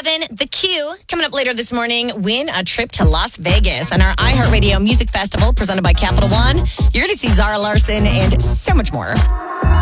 7, The Q. Coming up later this morning, win a trip to Las Vegas on our iHeartRadio Music Festival presented by Capital One. You're going to see Zara Larson and so much more.